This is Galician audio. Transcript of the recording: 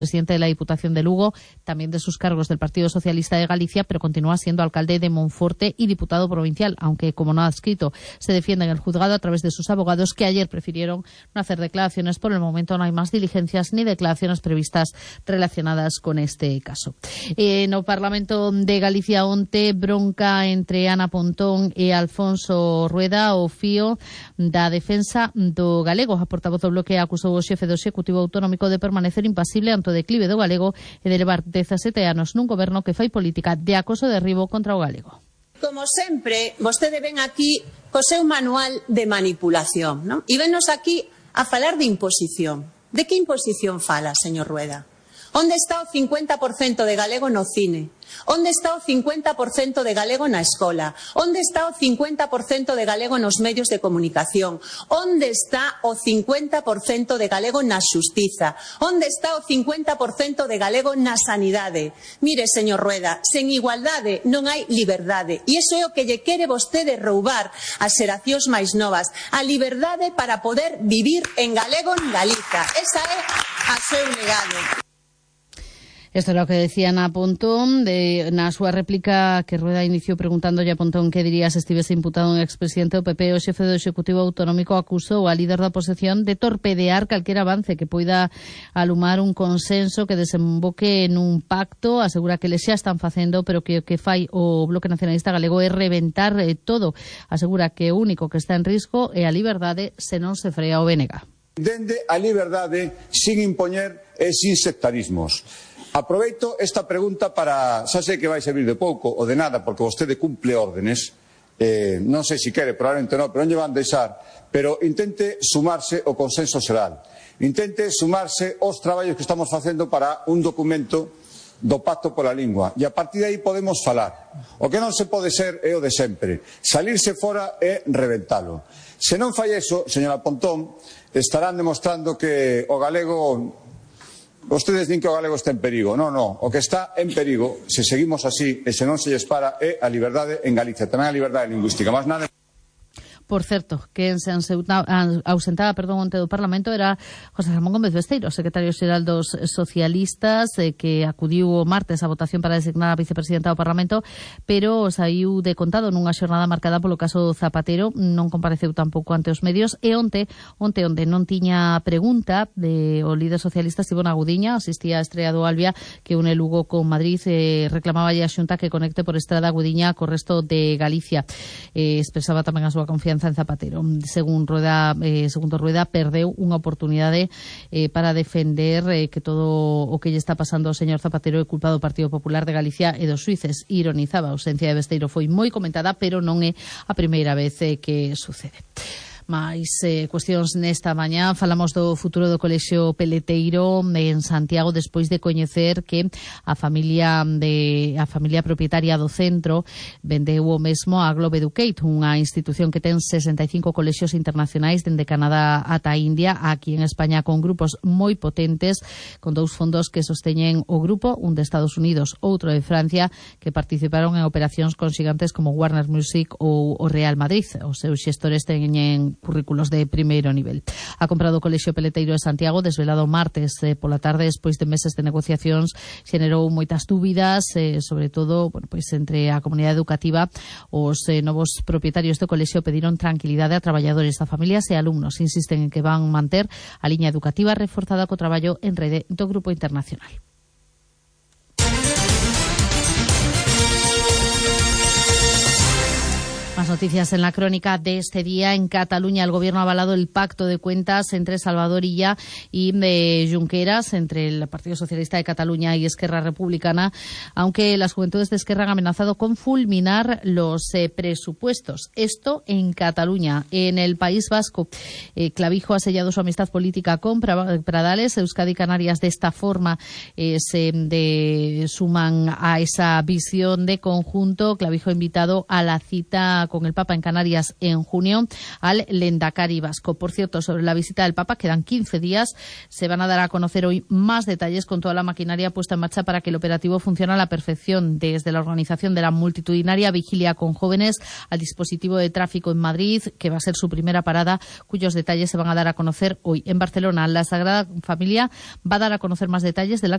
presidente de la Diputación de Lugo, también de sus cargos del Partido Socialista de Galicia, pero continúa siendo alcalde de Monforte y diputado provincial, aunque, como no ha adscrito, se defiende en el juzgado a través de sus abogados, que ayer prefirieron no hacer declaraciones. Por el momento no hay más diligencias ni declaraciones previstas relacionadas con este caso. No Parlamento de Galicia onte bronca entre Ana Pontón e Alfonso Rueda o fío da defensa do galego. A portavoz do Bloque acusou o xefe do Executivo Autonómico de permanecer impasible ante o declive do galego e de levar 17 anos nun goberno que fai política de acoso e derribo contra o galego. Como sempre, vostede ven aquí co seu manual de manipulación, non? E venos aquí a falar de imposición. De que imposición fala, señor Rueda? Onde está o 50% de galego no cine? Onde está o 50% de galego na escola? Onde está o 50% de galego nos medios de comunicación? Onde está o 50% de galego na xustiza? Onde está o 50% de galego na sanidade? Mire, señor Rueda, sen igualdade non hai liberdade. E iso é o que lle quere vostede roubar ás xeracións máis novas. A liberdade para poder vivir en galego en Galiza. Esa é a seu legado. Esto era lo que decía Ana Pontón na súa réplica que Rueda iniciou preguntandolle a Pontón que diría se estivese imputado un expresidente do PP. O xefe do Executivo Autonómico acusou a líder da oposición de torpedear calquer avance que poida alumar un consenso que desemboque en un pacto. Asegura que les xa están facendo, pero que o que fai o Bloque Nacionalista Galego é reventar todo. Asegura que o único que está en risco é a liberdade se non se frea o BNG. Dende a liberdade sin impoñer e sin sectarismos. Aproveito esta pregunta para, xa sei que vai servir de pouco ou de nada, porque vostede cumple órdenes, non sei se quere, probablemente non, pero non lle van deixar, pero intente sumarse ao consenso xeral, intente sumarse aos traballos que estamos facendo para un documento do Pacto pola Lingua, e a partir de aí podemos falar. O que non se pode ser é o de sempre, salirse fora e reventalo. Se non fai eso, señora Pontón, estarán demostrando que o galego... Vostedes din que o galego está en perigo. Non, o que está en perigo, se seguimos así e se non se lles para, é a liberdade en Galicia, tamén a liberdade lingüística, máis nada. Por certo, quen se ausentaba onte do Parlamento era José Ramón Gómez Besteiro, secretario xeral dos socialistas, que acudiu o martes á votación para designar a vicepresidenta do Parlamento, pero saiu de contado nunha xornada marcada polo caso Zapatero, non compareceu tampouco ante os medios, e onde non tiña pregunta o líder socialista estivo na Gudiña, asistía a Estrella do Albia, que une Lugo con Madrid, reclamaba a Xunta que conecte por Estrada Gudiña co resto de Galicia. Expresaba tamén a súa confianza en Zapatero. Segundo Rueda, perdeu unha oportunidade para defender que todo o que lle está pasando ao señor Zapatero é culpa do Partido Popular de Galicia e dos suíces. Ironizaba, a ausencia de Besteiro foi moi comentada, pero non é a primeira vez que sucede. máis cuestións nesta mañá. Falamos do futuro do Colexio Peleteiro en Santiago despois de coñecer que a familia propietaria do centro vendeu o mesmo a Globe Educate, unha institución que ten 65 colexios internacionais dende Canadá ata India, aquí en España con grupos moi potentes, con dous fondos que sosteñen o grupo, un de Estados Unidos, outro de Francia, que participaron en operacións con xigantes como Warner Music ou o Real Madrid. Os seus xestores teñen currículos de primeiro nivel. A compra do Colexio Peleteiro de Santiago, desvelado martes pola tarde, despois de meses de negociacións, xenerou moitas dúbidas, sobre todo, entre a comunidade educativa. Os novos propietarios do colexio pediron tranquilidade a traballadores da familias e alumnos. Insisten en que van manter a liña educativa reforzada co traballo en rede do Grupo Internacional. Más noticias en la crónica de este día. En Cataluña, el gobierno ha avalado el pacto de cuentas entre Salvador Illa y Junqueras, entre el Partido Socialista de Cataluña y Esquerra Republicana, aunque las juventudes de Esquerra han amenazado con fulminar los presupuestos. Esto en Cataluña. En el País Vasco, Clavijo ha sellado su amistad política con Pradales. Euskadi y Canarias de esta forma se suman a esa visión de conjunto. Clavijo ha invitado a la cita con el Papa en Canarias en junio al Lendakari vasco. Por cierto, sobre la visita del Papa, quedan 15 días. Se van a dar a conocer hoy más detalles con toda la maquinaria puesta en marcha para que el operativo funcione a la perfección, desde la organización de la multitudinaria vigilia con jóvenes al dispositivo de tráfico en Madrid, que va a ser su primera parada, cuyos detalles se van a dar a conocer hoy. En Barcelona, la Sagrada Familia va a dar a conocer más detalles de la